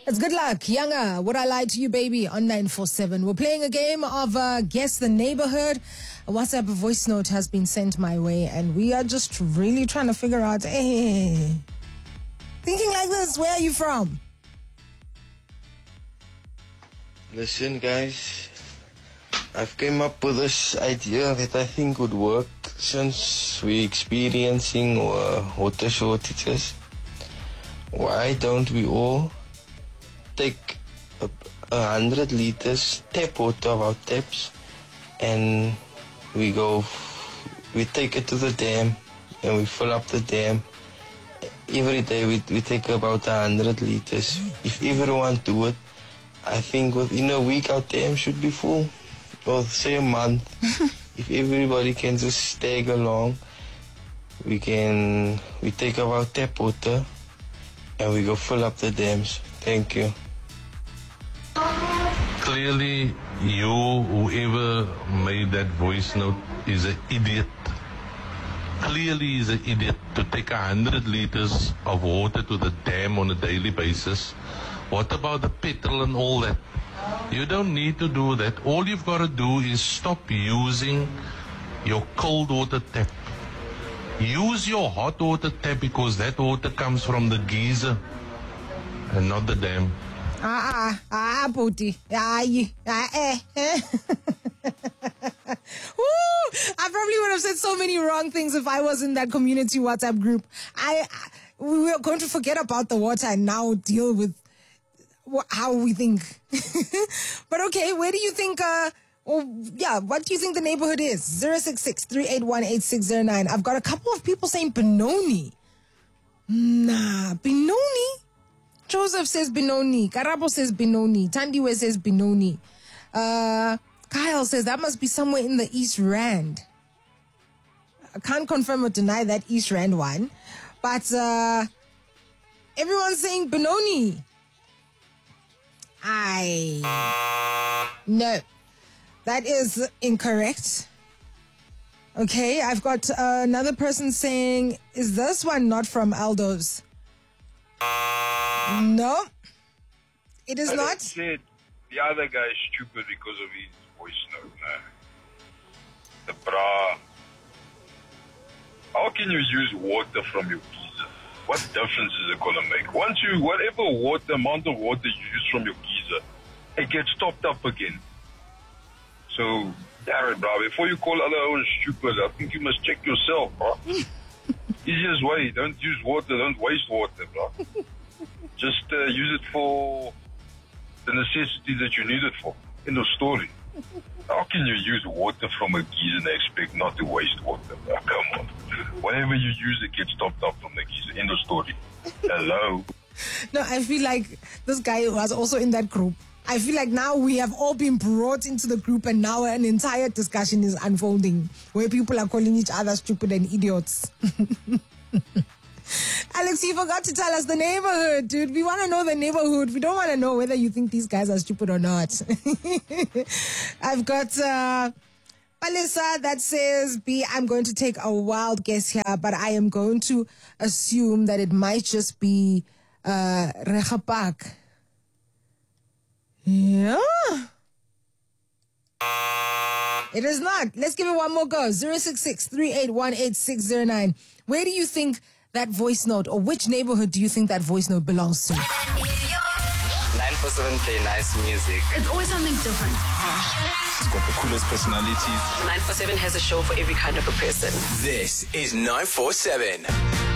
It's Good Luck, Younger, Would I Lie to You, Baby, on 947. We're playing a game of Guess the Neighborhood. A WhatsApp voice note has been sent my way, and we are just really trying to figure out, hey, thinking like this, where are you from? Listen, guys, I've came up with this idea that I think would work since we're experiencing water shortages. Why don't we all take 100 liters tap water of our taps and we take it to the dam and we fill up the dam. Every day we take about 100 liters. If everyone do it, I think within a week our dam should be full, or say a month. If everybody can just tag along, we take our tap water and we go fill up the dams. Thank you. Clearly, whoever made that voice note is an idiot. Clearly is an idiot to take 100 liters of water to the dam on a daily basis. What about the petrol and all that? You don't need to do that. All you've got to do is stop using your cold water tap. Use your hot water tap, because that water comes from the geyser and not the dam. Booty. I probably would have said so many wrong things if I was in that community WhatsApp group. We were going to forget about the water and now deal with how we think. But okay, where do you think, what do you think the neighborhood is? 066-381-8609. I've got a couple of people saying Benoni. Nah, Benoni? Joseph says Benoni. Karabo says Benoni. Tandiwe says Benoni. Kyle says that must be somewhere in the East Rand. I can't confirm or deny that East Rand one. But everyone's saying Benoni. No. That is incorrect. Okay, I've got another person saying, is this one not from Aldo's? No, it is not. Said the other guy is stupid because of his voice note. No. The bra. How can you use water from your geyser? What difference is it gonna make? Whatever amount of water you use from your geyser, it gets topped up again. So, Darren, bro, before you call other ones stupid, I think you must check yourself, bro. Easiest way, don't use water, don't waste water, bro. Just use it for the necessity that you need it for. End of story. How can you use water from a geyser and expect not to waste water, bro? Come on. Whatever you use, it gets topped up from the geyser. End of story. Hello? No, I feel like this guy was also in that group. I feel like now we have all been brought into the group and now an entire discussion is unfolding where people are calling each other stupid and idiots. Alex, you forgot to tell us the neighborhood, dude. We want to know the neighborhood. We don't want to know whether you think these guys are stupid or not. I've got Palisa that says, B, I'm going to take a wild guess here, but I am going to assume that it might just be Rechapak. Yeah. It is not. Let's give it one more go. 066-381-8609. Where do you think that voice note, or which neighborhood do you think that voice note belongs to? 947 play nice music. It's always something different. It's got the coolest personalities. 947 has a show for every kind of a person. This is 947.